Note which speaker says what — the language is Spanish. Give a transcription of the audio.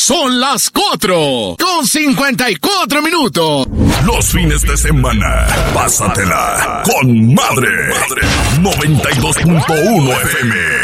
Speaker 1: Son las 4:54.
Speaker 2: Los fines de semana, pásatela con madre. 92.1 FM.